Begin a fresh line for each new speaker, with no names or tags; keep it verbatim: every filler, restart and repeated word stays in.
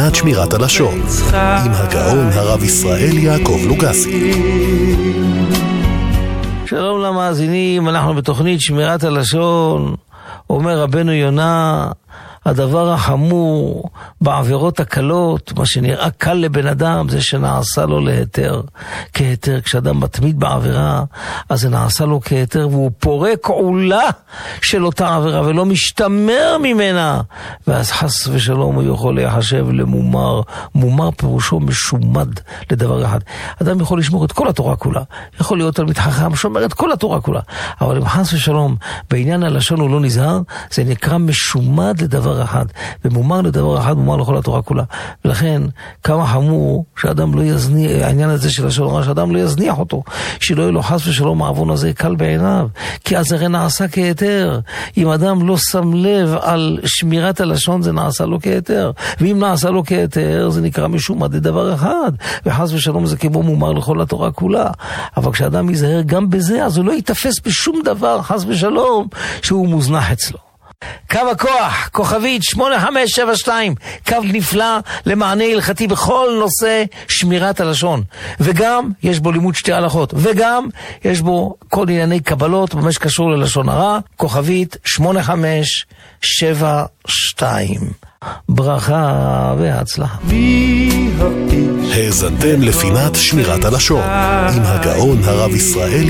לפינת שמירת הלשון עם הגאון הרב ישראל יעקב לוגסי.
שלום למאזינים, אנחנו בתוכנית שמירת הלשון. אומר רבנו יונה, הדבר החמור בעבירות הקלות, מה שנראה קל לבן אדם, זה שנעשה לו להיתר, כהיתר. כשאדם מתמיד בעבירה, אז זה נעשה לו כהיתר, והוא פורק עולה של אותה עבירה, ולא משתמר ממנה, ואז חס ושלום הוא יכול להיחשב למומר. מומר פירושו משומד לדבר אחד. אדם יכול לשמור את כל התורה כולה, יכול להיות תלמיד חכם שומר את כל התורה כולה, אבל אם חס ושלום בעניין הלשון הוא לא נזהר, זה נקרא משומד לדבר אחד, ומומר לדבר אחד, מומר לכל התורה כולה. ולכן כמה חמור שאדם לא יזניח, העניין הזה של לשון הרע, שאדם לא יזניח אותו, שלא יהיה לו חס ושלום העוון הזה קל בעיניו, כי אז הרי נעשה כהיתר. אם אדם לא שם לב על שמירת הלשון, זה נעשה לו כהיתר, ואם נעשה לו כהיתר, זה נקרא משומד לדבר אחד, וחס ושלום זה כמו מומר לכל התורה כולה. אבל כשאדם יזהר גם בזה, אז הוא לא יתפס בשום דבר חס ושלום שהוא מוזנח אצלו. קו הכוח, כוכבית שמונה חמש שבע שתיים, קו נפלא למענה הלכתי בכל נושא שמירת הלשון, וגם יש בו לימוד שתי הלכות, וגם יש בו כל ענייני קבלות במה שקשור ללשון הרע. כוכבית שמונה חמש שבע שתיים. ברכה והצלחה.
האזנתם לפינת שמירת הלשון עם הגאון הרב ישראל